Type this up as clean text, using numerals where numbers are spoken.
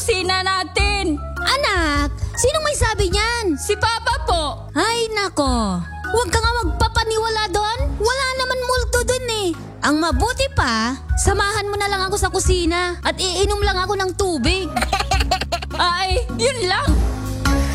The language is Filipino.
kusina natin. Anak, sinong may sabi niyan? Si Papa po. Ay nako, huwag ka nga magpapaniwala doon. Wala naman multo doon eh. Ang mabuti pa, samahan mo na lang ako sa kusina at iinom lang ako ng tubig. Ay, yun lang.